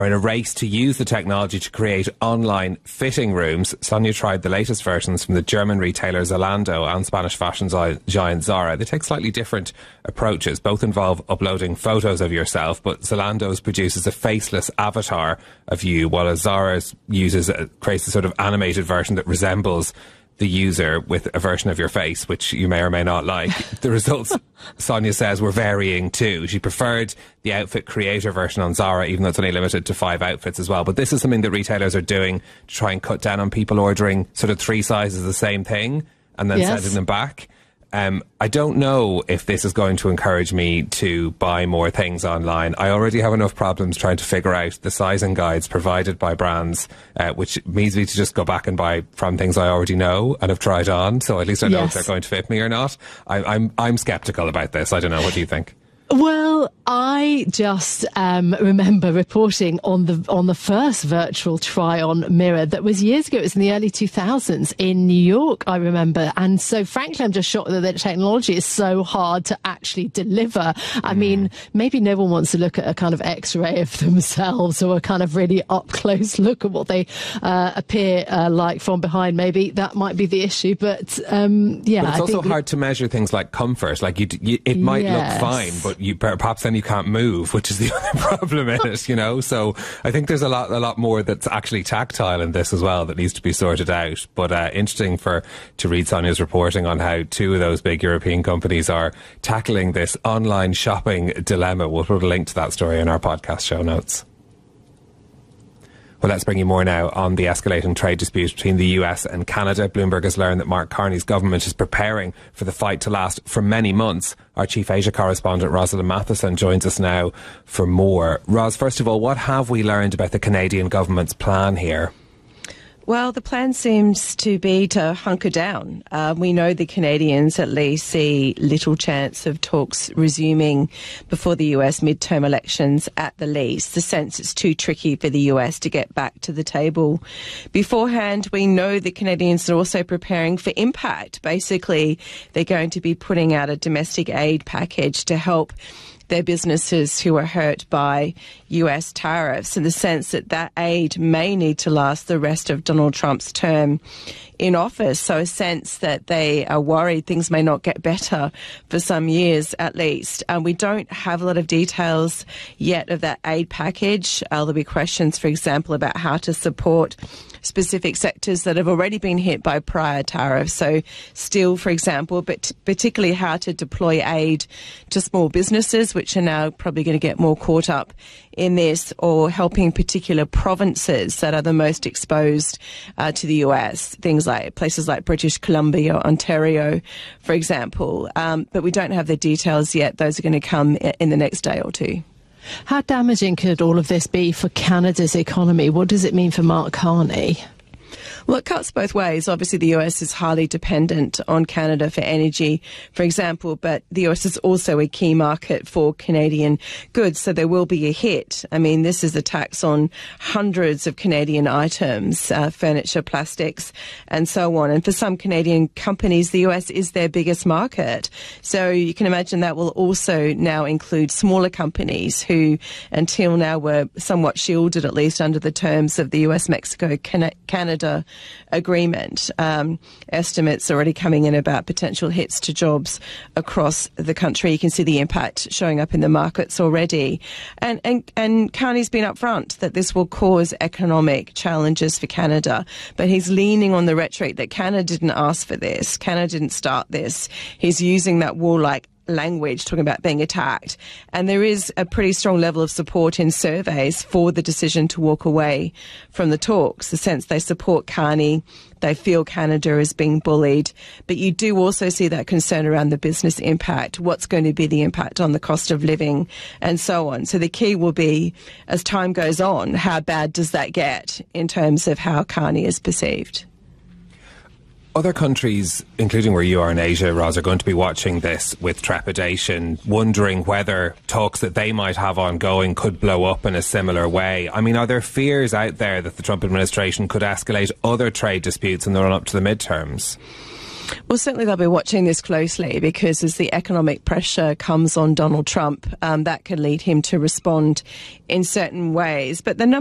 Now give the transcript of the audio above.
are in a race to use the technology to create online fitting rooms. Sonia tried the latest versions from the German retailer Zalando and Spanish fashion giant Zara. They take slightly different approaches. Both involve uploading photos of yourself, but Zalando's produces a faceless avatar of you, while Zara's creates a sort of animated version that resembles the user with a version of your face, which you may or may not like. The results, Sonia says, were varying too. She preferred the outfit creator version on Zara, even though it's only limited to 5 outfits as well. But this is something that retailers are doing to try and cut down on people ordering sort of 3 sizes of the same thing and then sending them back. I don't know if this is going to encourage me to buy more things online. I already have enough problems trying to figure out the sizing guides provided by brands, which means me to just go back and buy from things I already know and have tried on. So at least I know if they're going to fit me or not. I'm sceptical about this. I don't know. What do you think? Well, I just remember reporting on the first virtual try-on mirror that was years ago. It was in the early 2000s in New York, I remember. And so, frankly, I'm just shocked that the technology is so hard to actually deliver. I mean, maybe no one wants to look at a kind of X-ray of themselves or a kind of really up-close look at what they appear like from behind. Maybe that might be the issue. But, But it's also hard to measure things like comfort. Like, it might look fine, but perhaps then you can't move, which is the other problem in it, you know. So I think there's a lot more that's actually tactile in this as well that needs to be sorted out. But interesting to read Sonia's reporting on how 2 of those big European companies are tackling this online shopping dilemma. We'll put a link to that story in our podcast show notes. Well, let's bring you more now on the escalating trade dispute between the US and Canada. Bloomberg has learned that Mark Carney's government is preparing for the fight to last for many months. Our Chief Asia correspondent, Rosalind Matheson, joins us now for more. Ros, first of all, what have we learned about the Canadian government's plan here? Well, the plan seems to be to hunker down. We know the Canadians at least see little chance of talks resuming before the US midterm elections at the least. The sense it's too tricky for the US to get back to the table. Beforehand, we know the Canadians are also preparing for impact. Basically, they're going to be putting out a domestic aid package to help their businesses who are hurt by US tariffs, in the sense that that aid may need to last the rest of Donald Trump's term in office. So a sense that they are worried things may not get better for some years at least. We don't have a lot of details yet of that aid package. There'll be questions, for example, about how to support specific sectors that have already been hit by prior tariffs. So steel, for example, but particularly how to deploy aid to small businesses, which are now probably going to get more caught up in this, or helping particular provinces that are the most exposed to the US, things like places like British Columbia, Ontario, for example. But we don't have the details yet. Those are going to come in the next day or two. How damaging could all of this be for Canada's economy? What does it mean for Mark Carney? Well, it cuts both ways. Obviously, the US is highly dependent on Canada for energy, for example, but the US is also a key market for Canadian goods, so there will be a hit. I mean, this is a tax on hundreds of Canadian items, furniture, plastics, and so on. And for some Canadian companies, the US is their biggest market. So you can imagine that will also now include smaller companies who, until now, were somewhat shielded, at least under the terms of the US-Mexico-Canada agreement. Estimates already coming in about potential hits to jobs across the country. You can see the impact showing up in the markets already. And Carney's been upfront that this will cause economic challenges for Canada, but he's leaning on the rhetoric that Canada didn't ask for this. Canada didn't start this. He's using that warlike language, talking about being attacked. And there is a pretty strong level of support in surveys for the decision to walk away from the talks. The sense they support Carney, they feel Canada is being bullied. But you do also see that concern around the business impact. What's going to be the impact on the cost of living and so on? So the key will be, as time goes on, how bad does that get in terms of how Carney is perceived? Other countries, including where you are in Asia, Ros, are going to be watching this with trepidation, wondering whether talks that they might have ongoing could blow up in a similar way. I mean, are there fears out there that the Trump administration could escalate other trade disputes in the run-up to the midterms? Well, certainly they'll be watching this closely, because as the economic pressure comes on Donald Trump, that can lead him to respond in certain ways. But the